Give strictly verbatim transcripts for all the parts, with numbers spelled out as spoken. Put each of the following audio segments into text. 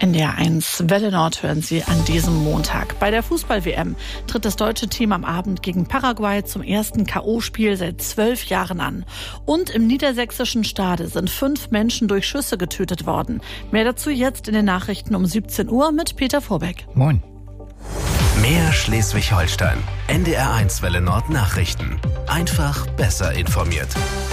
N D R eins Welle Nord hören Sie an diesem Montag. Bei der Fußball-W M tritt das deutsche Team am Abend gegen Paraguay zum ersten K O-Spiel seit zwölf Jahren an. Und im niedersächsischen Stade sind fünf Menschen durch Schüsse getötet worden. Mehr dazu jetzt in den Nachrichten um siebzehn Uhr mit Peter Vorbeck. Moin. Mehr Schleswig-Holstein. N D R eins Welle Nord Nachrichten. Einfach besser informiert.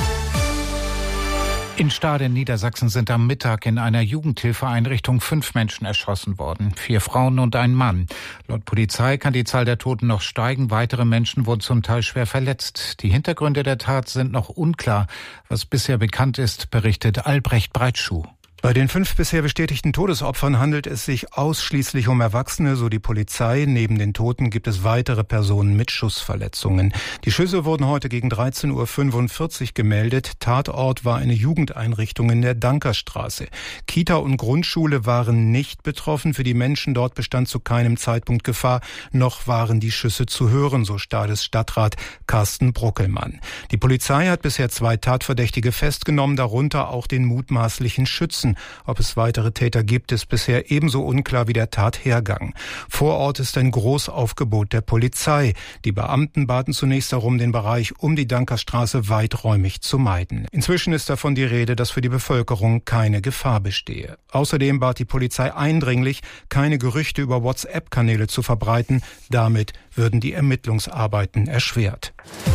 In Stade in Niedersachsen sind am Mittag in einer Jugendhilfeeinrichtung fünf Menschen erschossen worden. Vier Frauen und ein Mann. Laut Polizei kann die Zahl der Toten noch steigen. Weitere Menschen wurden zum Teil schwer verletzt. Die Hintergründe der Tat sind noch unklar. Was bisher bekannt ist, berichtet Albrecht Breitschuh. Bei den fünf bisher bestätigten Todesopfern handelt es sich ausschließlich um Erwachsene, so die Polizei. Neben den Toten gibt es weitere Personen mit Schussverletzungen. Die Schüsse wurden heute gegen dreizehn Uhr fünfundvierzig gemeldet. Tatort war eine Jugendeinrichtung in der Dankerstraße. Kita und Grundschule waren nicht betroffen. Für die Menschen dort bestand zu keinem Zeitpunkt Gefahr. Noch waren die Schüsse zu hören, so Stades Stadtrat Carsten Bruckelmann. Die Polizei hat bisher zwei Tatverdächtige festgenommen, darunter auch den mutmaßlichen Schützen. Ob es weitere Täter gibt, ist bisher ebenso unklar wie der Tathergang. Vor Ort ist ein Großaufgebot der Polizei. Die Beamten baten zunächst darum, den Bereich um die Dankerstraße weiträumig zu meiden. Inzwischen ist davon die Rede, dass für die Bevölkerung keine Gefahr bestehe. Außerdem bat die Polizei eindringlich, keine Gerüchte über WhatsApp-Kanäle zu verbreiten. Damit würden die Ermittlungsarbeiten erschwert.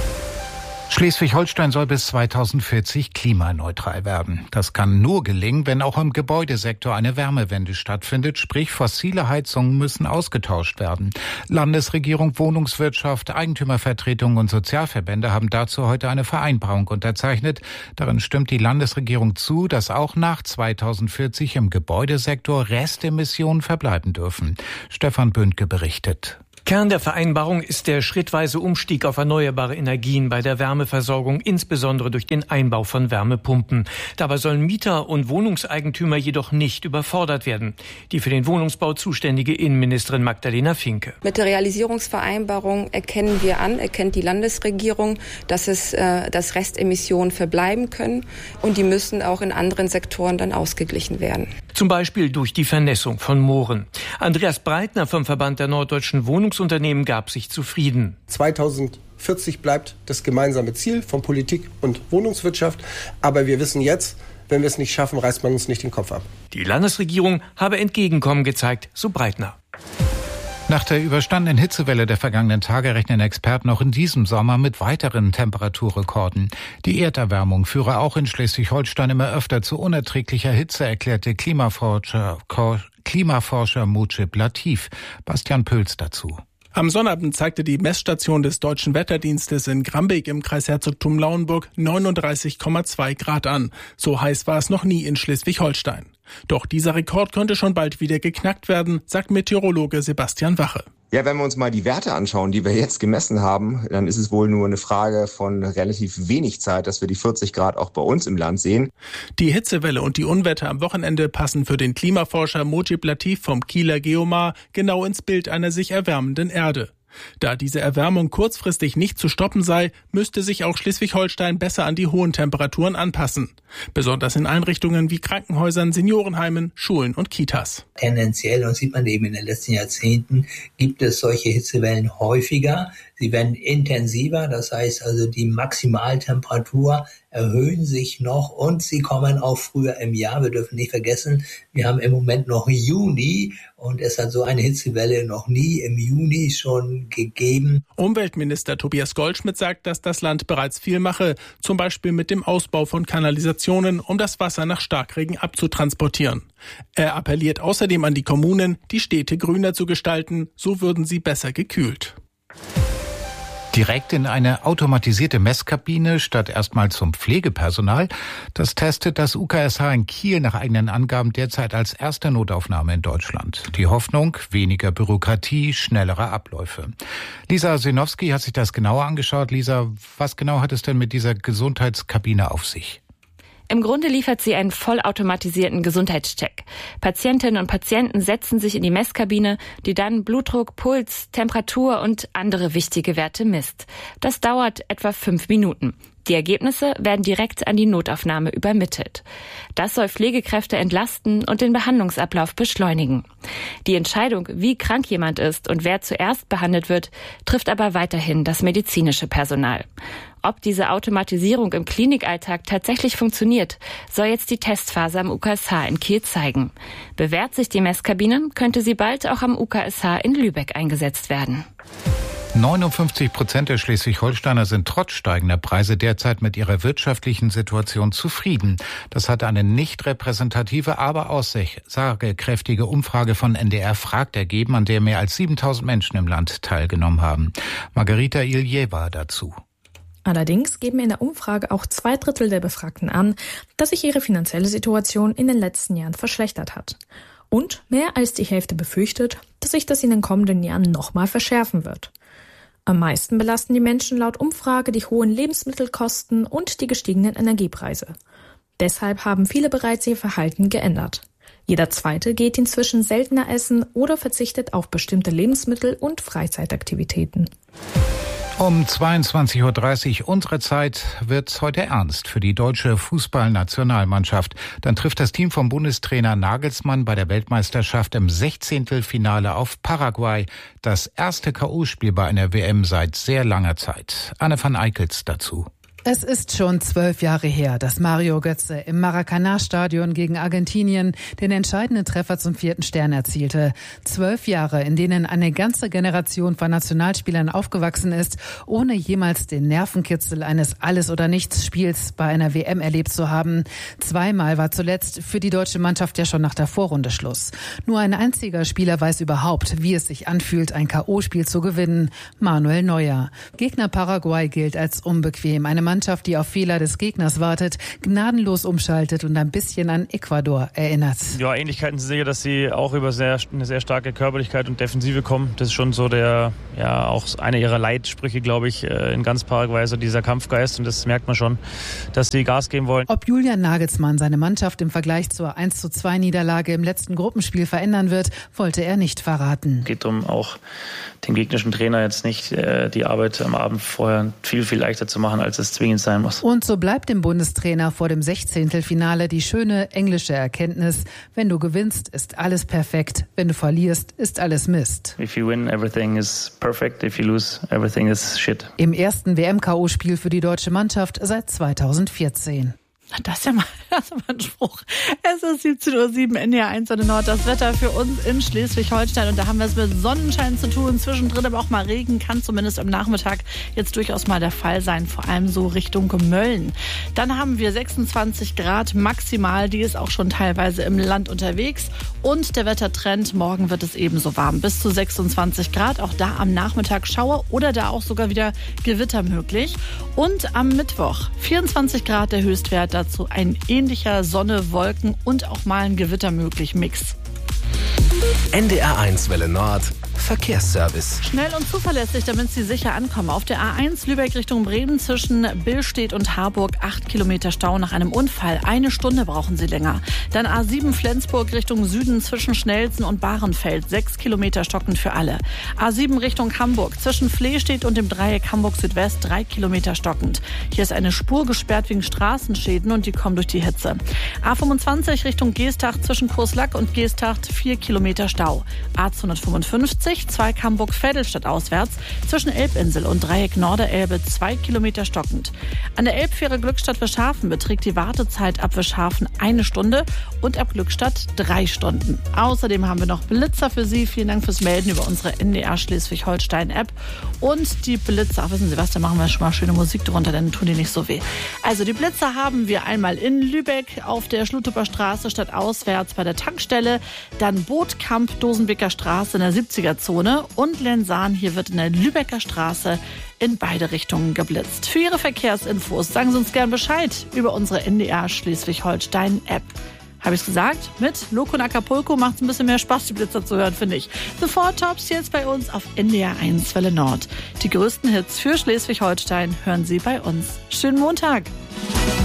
Schleswig-Holstein soll bis zweitausendvierzig klimaneutral werden. Das kann nur gelingen, wenn auch im Gebäudesektor eine Wärmewende stattfindet, sprich fossile Heizungen müssen ausgetauscht werden. Landesregierung, Wohnungswirtschaft, Eigentümervertretungen und Sozialverbände haben dazu heute eine Vereinbarung unterzeichnet. Darin stimmt die Landesregierung zu, dass auch nach zweitausendvierzig im Gebäudesektor Restemissionen verbleiben dürfen. Stefan Bündke berichtet. Kern der Vereinbarung ist der schrittweise Umstieg auf erneuerbare Energien bei der Wärmeversorgung, insbesondere durch den Einbau von Wärmepumpen. Dabei sollen Mieter und Wohnungseigentümer jedoch nicht überfordert werden. Die für den Wohnungsbau zuständige Innenministerin Magdalena Finke. Mit der Realisierungsvereinbarung erkennen wir an, erkennt die Landesregierung, dass es, äh, dass Restemissionen verbleiben können und die müssen auch in anderen Sektoren dann ausgeglichen werden. Zum Beispiel durch die Vernässung von Mooren. Andreas Breitner vom Verband der norddeutschen Wohnungsunternehmen gab sich zufrieden. zweitausendvierzig bleibt das gemeinsame Ziel von Politik und Wohnungswirtschaft. Aber wir wissen jetzt, wenn wir es nicht schaffen, reißt man uns nicht den Kopf ab. Die Landesregierung habe Entgegenkommen gezeigt, so Breitner. Nach der überstandenen Hitzewelle der vergangenen Tage rechnen Experten auch in diesem Sommer mit weiteren Temperaturrekorden. Die Erderwärmung führe auch in Schleswig-Holstein immer öfter zu unerträglicher Hitze, erklärte Klimaforscher, Klimaforscher Mujib Latif. Bastian Pölz dazu. Am Sonnabend zeigte die Messstation des Deutschen Wetterdienstes in Grambeck im Kreis Herzogtum Lauenburg neununddreißig Komma zwei Grad an. So heiß war es noch nie in Schleswig-Holstein. Doch dieser Rekord könnte schon bald wieder geknackt werden, sagt Meteorologe Sebastian Wache. Ja, wenn wir uns mal die Werte anschauen, die wir jetzt gemessen haben, dann ist es wohl nur eine Frage von relativ wenig Zeit, dass wir die vierzig Grad auch bei uns im Land sehen. Die Hitzewelle und die Unwetter am Wochenende passen für den Klimaforscher Mujib Latif vom Kieler Geomar genau ins Bild einer sich erwärmenden Erde. Da diese Erwärmung kurzfristig nicht zu stoppen sei, müsste sich auch Schleswig-Holstein besser an die hohen Temperaturen anpassen. Besonders in Einrichtungen wie Krankenhäusern, Seniorenheimen, Schulen und Kitas. Tendenziell, und sieht man eben in den letzten Jahrzehnten, gibt es solche Hitzewellen häufiger. Sie werden intensiver, das heißt also die Maximaltemperatur erhöhen sich noch und sie kommen auch früher im Jahr. Wir dürfen nicht vergessen, wir haben im Moment noch Juni und es hat so eine Hitzewelle noch nie im Juni schon gegeben. Umweltminister Tobias Goldschmidt sagt, dass das Land bereits viel mache, zum Beispiel mit dem Ausbau von Kanalisationen, um das Wasser nach Starkregen abzutransportieren. Er appelliert außerdem an die Kommunen, die Städte grüner zu gestalten, so würden sie besser gekühlt. Direkt in eine automatisierte Messkabine statt erstmal zum Pflegepersonal. Das testet das U K S H in Kiel nach eigenen Angaben derzeit als erste Notaufnahme in Deutschland. Die Hoffnung, weniger Bürokratie, schnellere Abläufe. Lisa Sinowski hat sich das genauer angeschaut. Lisa, was genau hat es denn mit dieser Gesundheitskabine auf sich? Im Grunde liefert sie einen vollautomatisierten Gesundheitscheck. Patientinnen und Patienten setzen sich in die Messkabine, die dann Blutdruck, Puls, Temperatur und andere wichtige Werte misst. Das dauert etwa fünf Minuten. Die Ergebnisse werden direkt an die Notaufnahme übermittelt. Das soll Pflegekräfte entlasten und den Behandlungsablauf beschleunigen. Die Entscheidung, wie krank jemand ist und wer zuerst behandelt wird, trifft aber weiterhin das medizinische Personal. Ob diese Automatisierung im Klinikalltag tatsächlich funktioniert, soll jetzt die Testphase am U K S H in Kiel zeigen. Bewährt sich die Messkabine, könnte sie bald auch am U K S H in Lübeck eingesetzt werden. neunundfünfzig Prozent der Schleswig-Holsteiner sind trotz steigender Preise derzeit mit ihrer wirtschaftlichen Situation zufrieden. Das hat eine nicht repräsentative, aber aussagekräftige Umfrage von N D R Fragt ergeben, an der mehr als siebentausend Menschen im Land teilgenommen haben. Margarita Iljeva dazu. Allerdings geben in der Umfrage auch zwei Drittel der Befragten an, dass sich ihre finanzielle Situation in den letzten Jahren verschlechtert hat. Und mehr als die Hälfte befürchtet, dass sich das in den kommenden Jahren nochmal verschärfen wird. Am meisten belasten die Menschen laut Umfrage die hohen Lebensmittelkosten und die gestiegenen Energiepreise. Deshalb haben viele bereits ihr Verhalten geändert. Jeder Zweite geht inzwischen seltener essen oder verzichtet auf bestimmte Lebensmittel und Freizeitaktivitäten. Um zweiundzwanzig Uhr dreißig unserer Zeit wird's heute ernst für die deutsche Fußballnationalmannschaft. Dann trifft das Team vom Bundestrainer Nagelsmann bei der Weltmeisterschaft im Sechzehntelfinale auf Paraguay. Das erste K O-Spiel bei einer W M seit sehr langer Zeit. Anne van Eickels dazu. Es ist schon zwölf Jahre her, dass Mario Götze im Maracanã-Stadion gegen Argentinien den entscheidenden Treffer zum vierten Stern erzielte. Zwölf Jahre, in denen eine ganze Generation von Nationalspielern aufgewachsen ist, ohne jemals den Nervenkitzel eines Alles-oder-Nichts-Spiels bei einer W M erlebt zu haben. Zweimal war zuletzt für die deutsche Mannschaft ja schon nach der Vorrunde Schluss. Nur ein einziger Spieler weiß überhaupt, wie es sich anfühlt, ein K O-Spiel zu gewinnen. Manuel Neuer. Gegner Paraguay gilt als unbequem. Eine Mannschaft, die auf Fehler des Gegners wartet, gnadenlos umschaltet und ein bisschen an Ecuador erinnert. Ja, Ähnlichkeiten sind sicher, dass sie auch über sehr, eine sehr starke Körperlichkeit und Defensive kommen. Das ist schon so der, ja, auch einer ihrer Leitsprüche, glaube ich, in ganz Paraguay, so dieser Kampfgeist, und das merkt man schon, dass sie Gas geben wollen. Ob Julian Nagelsmann seine Mannschaft im Vergleich zur eins zu zwei Niederlage im letzten Gruppenspiel verändern wird, wollte er nicht verraten. Es geht darum, auch dem gegnerischen Trainer jetzt nicht äh, die Arbeit am Abend vorher viel, viel leichter zu machen, als es zwingend sein muss. Und so bleibt dem Bundestrainer vor dem Sechzehntelfinale die schöne englische Erkenntnis: Wenn du gewinnst, ist alles perfekt. Wenn du verlierst, ist alles Mist. If you win, everything is perfect. If you lose, everything is shit. Im ersten W M-K O-Spiel für die deutsche Mannschaft seit zweitausendvierzehn. Das ist ja mal, das ist mal ein Spruch. Es ist siebzehn Uhr sieben, N D R eins und Nord. Das Wetter für uns in Schleswig-Holstein. Und da haben wir es mit Sonnenschein zu tun. Zwischendrin aber auch mal Regen. Kann zumindest am Nachmittag jetzt durchaus mal der Fall sein. Vor allem so Richtung Mölln. Dann haben wir sechsundzwanzig Grad maximal. Die ist auch schon teilweise im Land unterwegs. Und der Wettertrend, morgen wird es ebenso warm. Bis zu sechsundzwanzig Grad. Auch da am Nachmittag Schauer oder da auch sogar wieder Gewitter möglich. Und am Mittwoch vierundzwanzig Grad der Höchstwert. Dazu ein ähnlicher Sonne, Wolken und auch mal ein Gewitter möglich Mix. N D R eins Welle Nord. Verkehrsservice. Schnell und zuverlässig, damit Sie sicher ankommen. Auf der A eins Lübeck Richtung Bremen zwischen Billstedt und Harburg acht Kilometer Stau nach einem Unfall. Eine Stunde brauchen Sie länger. Dann A sieben Flensburg Richtung Süden zwischen Schnelsen und Bahrenfeld. sechs Kilometer stockend für alle. A sieben Richtung Hamburg zwischen Flehstedt und dem Dreieck Hamburg Südwest. drei Kilometer stockend. Hier ist eine Spur gesperrt wegen Straßenschäden und die kommen durch die Hitze. A fünfundzwanzig Richtung Geesthacht zwischen Kurslack und Geesthacht. vier Kilometer Stau. A zweihundertfünfundfünfzig Zweig Hamburg-Vettelstadt auswärts zwischen Elbinsel und Dreieck Norderelbe zwei Kilometer stockend. An der Elbfähre Glückstadt Wischhafen beträgt die Wartezeit ab Wischhafen eine Stunde und ab Glückstadt drei Stunden. Außerdem haben wir noch Blitzer für Sie. Vielen Dank fürs Melden über unsere N D R Schleswig-Holstein-App. Und die Blitzer, ach, wissen Sie was, da machen wir schon mal schöne Musik drunter, dann tun die nicht so weh. Also die Blitzer haben wir einmal in Lübeck auf der Schlutteper Straße statt auswärts bei der Tankstelle, dann Bootkamp Dosenbeker Straße in der siebziger Zone und Lenzahn, hier wird in der Lübecker Straße in beide Richtungen geblitzt. Für Ihre Verkehrsinfos sagen Sie uns gern Bescheid über unsere N D R Schleswig-Holstein-App. Habe ich es gesagt? Mit Loco und Acapulco macht es ein bisschen mehr Spaß, die Blitzer zu hören, finde ich. The Four Tops jetzt bei uns auf N D R eins Welle Nord. Die größten Hits für Schleswig-Holstein hören Sie bei uns. Schönen Montag!